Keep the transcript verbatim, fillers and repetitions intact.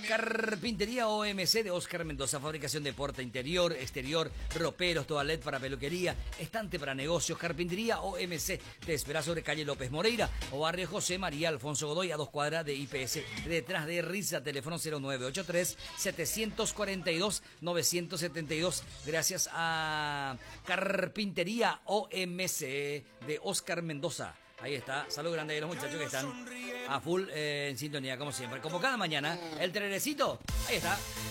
Carpintería O M C de Oscar Mendoza, fabricación de puerta interior, exterior, roperos, toilet para peluquería, estante para negocios. Carpintería O M C te espera sobre calle López Moreira o barrio José María Alfonso Godoy, a dos cuadras de I P S, detrás de Risa. Teléfono cero nueve ocho tres, siete cuatro dos, nueve siete dos. Gracias a Carpintería O M C de Oscar Mendoza. Ahí está, salud grande de los muchachos que están a full eh, en sintonía, como siempre. Como cada mañana, el trenecito, ahí está.